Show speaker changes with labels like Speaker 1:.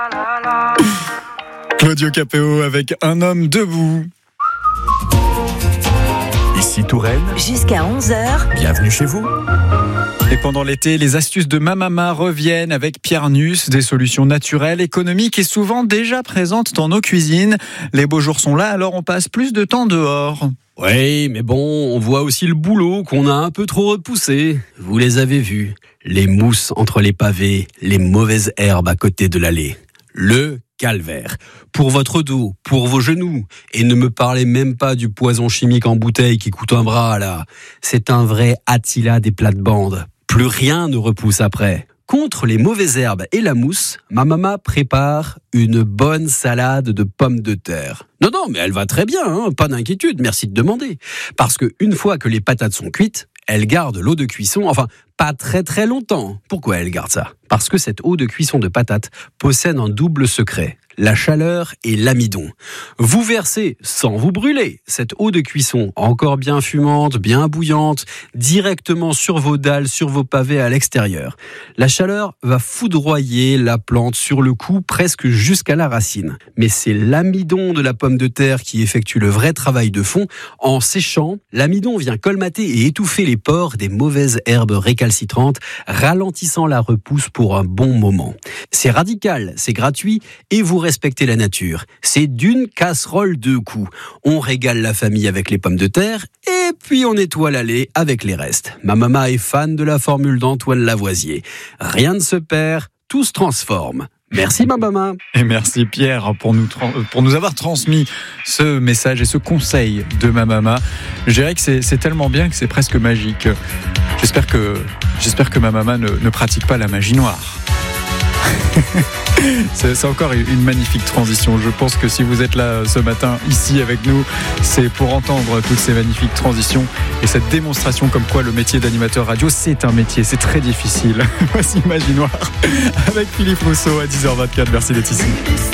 Speaker 1: Claudio Capéo avec Un homme debout.
Speaker 2: Ici Touraine,
Speaker 3: Jusqu'à 11h,
Speaker 2: bienvenue chez vous.
Speaker 1: Et pendant l'été, les astuces de Mamama reviennent avec Pierre Nuss, des solutions naturelles, économiques et souvent déjà présentes dans nos cuisines. Les beaux jours sont là, alors on passe plus de temps dehors.
Speaker 4: Oui, mais bon, on voit aussi le boulot qu'on a un peu trop repoussé. Vous les avez vus, les mousses entre les pavés, les mauvaises herbes à côté de l'allée. Le calvaire. Pour votre dos, pour vos genoux. Et ne me parlez même pas du poison chimique en bouteille qui coûte un bras, là. C'est un vrai Attila des plates-bandes. Plus rien ne repousse après. Contre les mauvaises herbes et la mousse, ma maman prépare une bonne salade de pommes de terre. Non, mais elle va très bien, hein, pas d'inquiétude, merci de demander. Parce que une fois que les patates sont cuites, elle garde l'eau de cuisson, enfin, pas très très longtemps. Pourquoi elle garde ça ? Parce que cette eau de cuisson de patates possède un double secret, la chaleur et l'amidon. Vous versez, sans vous brûler, cette eau de cuisson, encore bien fumante, bien bouillante, directement sur vos dalles, sur vos pavés à l'extérieur. La chaleur va foudroyer la plante sur le coup, presque jusqu'à la racine. Mais c'est l'amidon de la pomme de terre qui effectue le vrai travail de fond. En séchant, l'amidon vient colmater et étouffer les pores des mauvaises herbes récalcitrantes, ralentissant la repousse pour un bon moment. C'est radical, c'est gratuit et vous respectez la nature. C'est d'une casserole deux coups. On régale la famille avec les pommes de terre et puis on nettoie l'allée avec les restes. Ma maman est fan de la formule d'Antoine Lavoisier. Rien ne se perd, tout se transforme. Merci ma maman.
Speaker 1: Et merci Pierre pour nous avoir transmis ce message et ce conseil de ma maman. Je dirais que c'est tellement bien que c'est presque magique. J'espère que ma maman ne pratique pas la magie noire. C'est encore une magnifique transition. Je pense que si vous êtes là ce matin, ici avec nous, c'est pour entendre toutes ces magnifiques transitions et cette démonstration comme quoi le métier d'animateur radio, c'est un métier, c'est très difficile. Voici Magie Noire avec Philippe Rousseau à 10h24. Merci d'être ici.